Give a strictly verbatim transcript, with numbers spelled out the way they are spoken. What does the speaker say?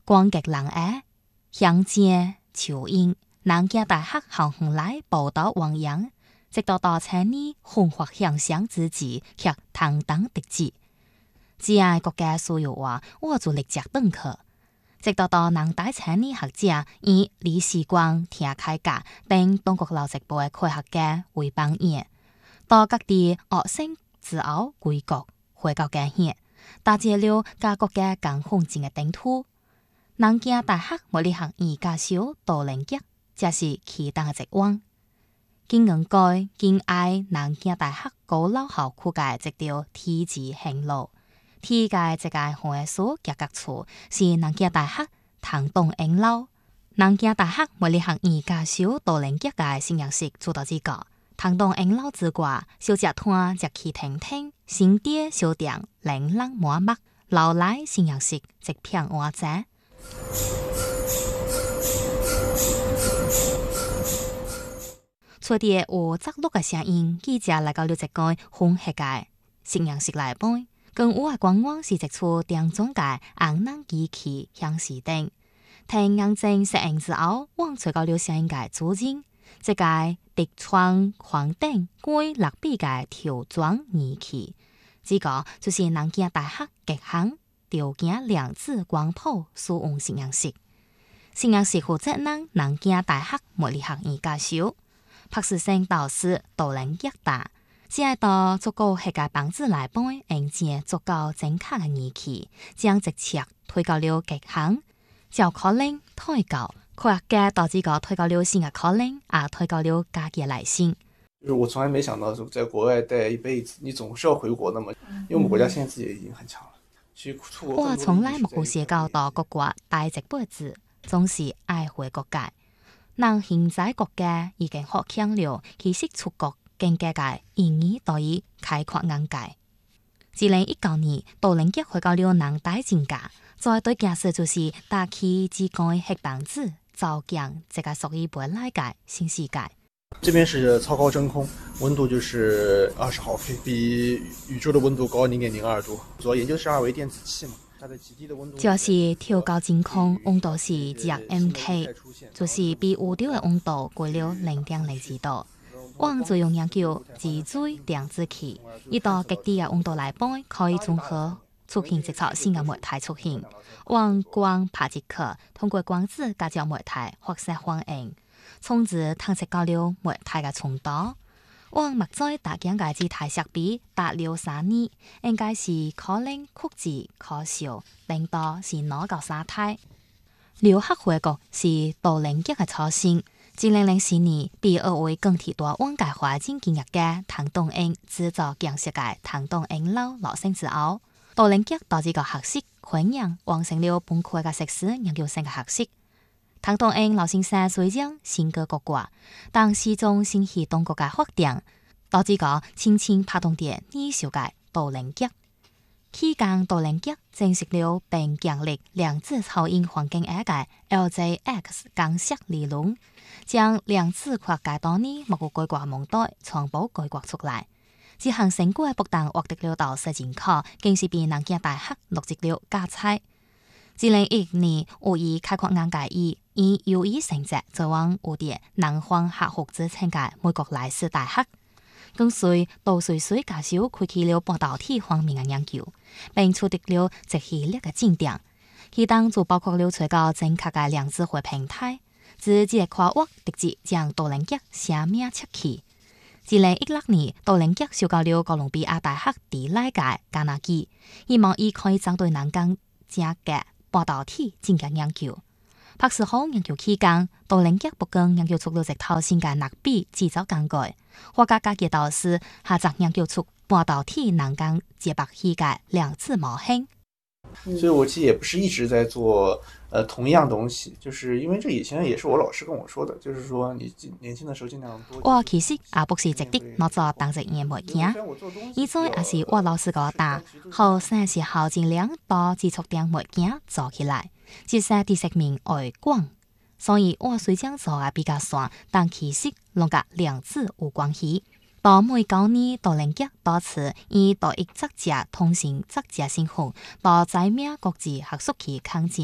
光極人誒，鄉間潮英，南京大學行行來報道汪洋，直到到青年紅發向上之際，卻堂堂得志。只係國家所有話，我做力夾登去。直到到南大青年學者以李時光聽開價，並中國勞職部嘅科學家為榜樣，到各地學生自後歸國，回到家鄉，打造了家國嘅更紅前嘅領土。南京大學物理學院教授杜靈吉，這是其當嘅職位。經應該敬愛南京大學高老校區嘅這條體制行路。體界這個會所夾角處是南京大學唐東英樓，南京大學物理學院教授杜靈吉嘅信仰式做到這個唐東英樓之外，小集團集氣聽聽，新店小店琳琅滿目，老來信仰式即片瓦仔。除啲有雜錄嘅聲音，記者來到了一個紅黑嘅信仰式內背。更有嘅觀望是一處電中嘅紅藍機器響時燈，聽眼睛適應之後，往吹到了聲音嘅主人，即個滴窗框頂歸六臂嘅條狀儀器，這個就是南京大學極限條件量子光譜使用信仰式。信仰式負責人南京大學物理學院教授，博士生導師杜靈吉達。只係到足夠黑嘅棒子來幫迎接足夠正確嘅儀器，將直接推到了極限，就可能推高科學家到這個推高了新嘅可能，啊推高了家嘅來信。 就是我從來沒想到在國外待一輩子，你總是要回國的嘛。因為我們國家現在自己已經很強了。其實出國我從來冇顧涉到到各國待一輩子，總是愛回國界。但現在國家已經好強了，其實出國更加嘅意義在於開闊眼界。二零一九年，杜靈吉回到了南大政界，再對假設就是大氣之間黑棒子，造強這個屬於本來嘅新世界。 這邊是超高真空，溫度就是二十毫菲，比宇宙的溫度高零點零二度。主要研究是二維電子器嘛，它的極低的溫度。 就是超高真空，溫度是只有 M K， 就是比宇宙嘅溫度貴了零點零幾度。往作用研究自追電子器，一到極低嘅溫度來幫，可以綜合出現一套新嘅媒體出現。往光拍即可，通過光子加照媒體發射反應，從而探測到了媒體嘅衝突。往目在大疆嘅姿態設備達了三年，應該是可能控制可笑，領導是哪個沙態？留學回國是杜靈吉嘅初心。二零零四年，被二位更替到往界環境經驗嘅唐東英製造建設嘅唐東英樓落成之後，杜靈吉到這個學習昆陽完成了本科嘅碩士研究生嘅學習。唐東英老先生雖然性格古怪，但始終心繫中國嘅發展，到這個輕輕拍動點呢小嘅杜靈吉。期間，杜靈吉證實了並建立量子效應環境下嘅 L J X 光學理論，將量子科學當年某個規劃夢代全部規劃出來。這項成果不但獲得了導師認可，更是被南京大學錄製了加菜。二零一一年，我以開闊眼界以以優異成績前往我哋南方客戶之稱嘅美國萊斯大學。跟隨杜瑞瑞教授開啟了半導體方面嘅研究，並取得了一系列嘅進展。其當就包括了最高正確嘅量子回平台，自這個跨域直接將杜靈吉生命切去。二零一六年，杜靈吉修教了哥倫比亞大學地理嘅加拿基，希望以可以針對南港正嘅半導體進行研究。博士後研究期間，杜靈吉不僅研究出了一套新嘅鈉比製造工具，華家家嘅導師還曾研究出半導體南港接駁器嘅量子模型。 所以我其實也不是一直在做，呃，同樣東西，就是因為這以前也是我老師跟我說的，就是說你年輕的時候盡量多。 我其實也不是直接攞做當職業物件，以前也是我老師個打，後生時候盡量把接觸點物件做起來，至少知識面外廣。所以我雖然做嘅比較散，但其實攏甲量子有關係。到每九年，杜靈吉多次以多一作者通信作者身份到在名國際學術期刊展。